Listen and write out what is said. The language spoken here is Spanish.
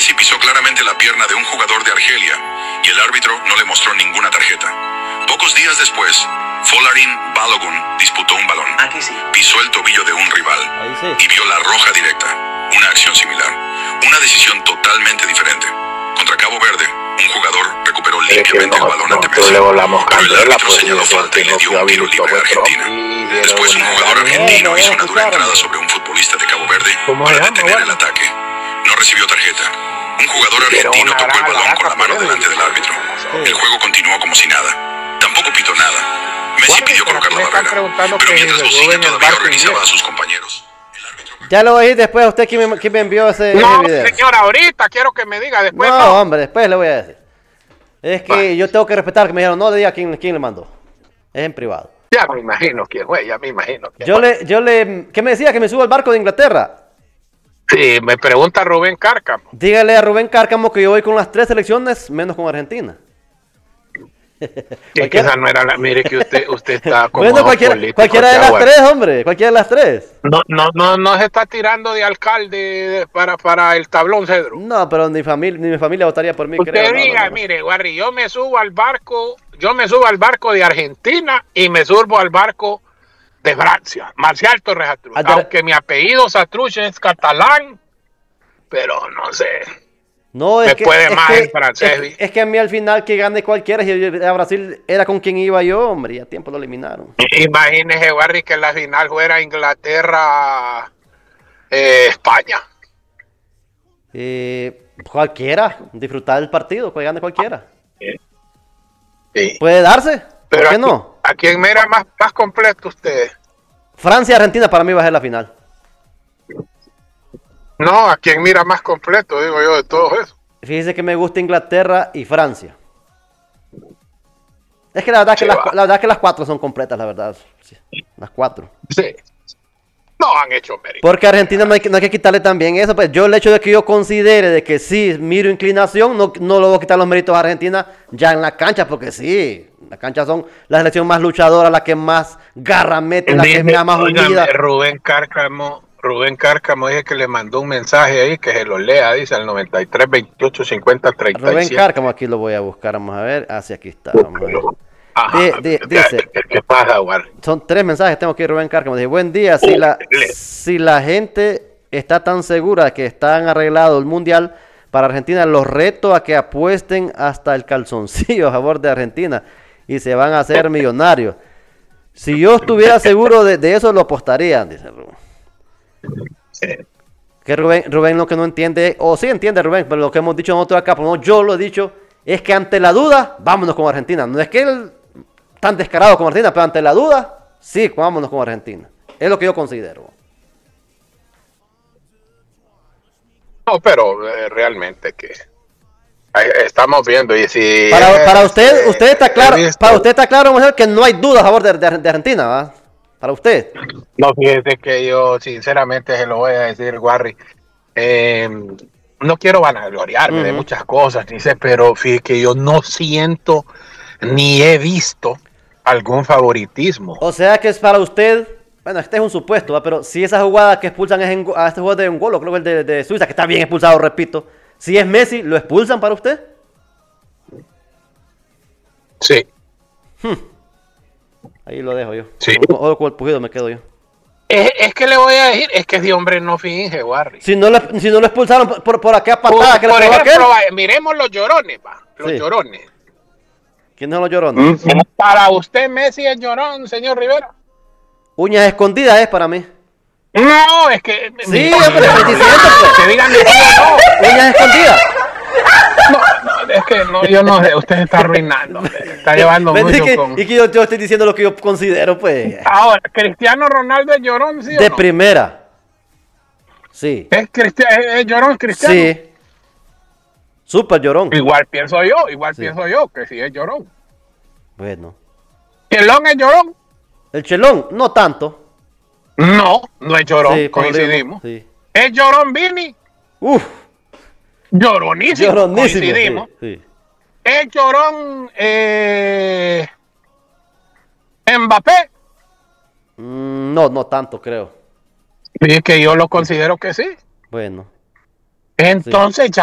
Messi pisó claramente la pierna de un jugador de Argelia y el árbitro no le mostró ninguna tarjeta. Pocos días después, Folarin Balogun disputó un balón, Aquí sí. pisó el tobillo de un rival y vio la roja directa, una acción similar, una decisión totalmente diferente. Contra Cabo Verde, un jugador recuperó limpiamente el balón ante Messi, pero el árbitro señaló falta y le dio un tiro libre a Argentina. Después un jugador argentino hizo una dura entrada sobre un futbolista de Cabo Verde para detener el ataque. No recibió tarjeta. Un jugador argentino tocó el balón con la mano delante del árbitro. El juego continuó como si nada. Tampoco pitó nada. Messi pidió colocar la barrera, pero mientras Bocina todavía organizaba a sus compañeros. Ya lo oí después a usted quién me envió ese video. No, señora, ahorita quiero que me diga, después no. No, hombre, después le voy a decir. Es que yo tengo que respetar que me dijeron, no le diga quién le mandó. Es en privado. Ya me imagino quién fue, ya me imagino quién fue. ¿Qué me decía? Que me suba al barco de Inglaterra. Sí, me pregunta Rubén Cárcamo. Dígale a Rubén Cárcamo que yo voy con las 3 selecciones, menos con Argentina. Es que esa no era la... Mire que usted está como... Bueno, cualquiera de las 3, hombre. Cualquiera de las 3. No se está tirando de alcalde para el tablón, Cedro. No, pero ni mi familia votaría por mí, usted creo. Diga, mire, Guarri, yo me subo al barco de Argentina y me subo al barco de Francia. Marcial Torres Astruz. Aunque mi apellido Satruch es catalán, pero no sé... No, es el francés. Es que a mí al final que gane cualquiera, si a Brasil era con quien iba yo, hombre, ya tiempo lo eliminaron. Imagínese, Barry, que la final fuera Inglaterra, España. Cualquiera, disfrutar del partido, que gane cualquiera. Sí. ¿Puede darse? ¿Por qué aquí, no? ¿A quién mira más completo usted? Francia-Argentina para mí va a ser la final. No, ¿a quién mira más completo, digo yo, de todo eso? Fíjese que me gusta Inglaterra y Francia. Es que la verdad que las 4 son completas, la verdad. Sí, las 4. Sí. No han hecho mérito. Porque a Argentina no hay que quitarle también eso. Pues yo el hecho de que yo considere de que sí, miro inclinación, no le voy a quitar los méritos a Argentina ya en la cancha, porque sí, la cancha son la selección más luchadora, la que más garra mete, la que es más unida. Rubén Cárcamo dice que le mandó un mensaje ahí, que se lo lea, dice al 93 28 50 37. Rubén Cárcamo, aquí lo voy a buscar, vamos a ver. Hacia aquí está, vamos a ver. Dice, ¿qué pasa, Juan? Son 3 mensajes, tengo que Rubén Cárcamo. Dice, buen día, si la gente está tan segura que están arreglado el mundial para Argentina, los reto a que apuesten hasta el calzoncillo a favor de Argentina y se van a hacer millonarios. Si yo estuviera seguro de eso, lo apostaría, dice Rubén. Sí. Que Rubén lo que no entiende, o sí entiende Rubén, pero lo que hemos dicho nosotros acá, pero no, yo lo he dicho, es que ante la duda, vámonos con Argentina. No es que él tan descarado con Argentina, pero ante la duda, sí, vámonos con Argentina. Es lo que yo considero. No, pero realmente que estamos viendo y si para usted está claro, para usted está claro, mujer, que no hay duda a favor de Argentina, ¿va? Para usted. No, fíjese que yo sinceramente se lo voy a decir, Guarri. No quiero vanagloriarme de muchas cosas, dice, pero fíjese que yo no siento ni he visto algún favoritismo. O sea que es para usted, bueno, este es un supuesto, ¿va? Pero si esa jugada que expulsan es a este jugador de Angolo, creo que el de Suiza, que está bien expulsado, repito. Si es Messi, ¿lo expulsan para usted? Sí. Ahí lo dejo yo. Sí. O con el pujido me quedo yo. Es que le voy a decir, es que ese hombre no finge, Warri. Si no lo expulsaron por aquella patada que le pegó aquel. Miremos los llorones, va. Los llorones. ¿Quiénes son los llorones? Para usted Messi es llorón, señor Rivera. Uñas escondidas es para mí. No, es que... Sí, hombre, estoy diciendo, pues. Que digan de no. Uñas escondidas. No, es que no, yo no sé, usted se está arruinando, está llevando mucho con... Y que yo estoy diciendo lo que yo considero, pues. Ahora, ¿Cristiano Ronaldo es llorón, sí o de no? primera. Sí. ¿Es llorón Cristiano? Sí. Súper llorón. Igual pienso yo, que sí es llorón. Bueno. ¿Chelón es llorón? El Chelón, no tanto. No es llorón, Sí, coincidimos. Sí. ¿Es llorón Vini? Uf. Lloronísimo, coincidimos. Sí. ¿Es llorón Mbappé? No tanto, creo. Es que yo lo considero que sí. Bueno. Entonces ya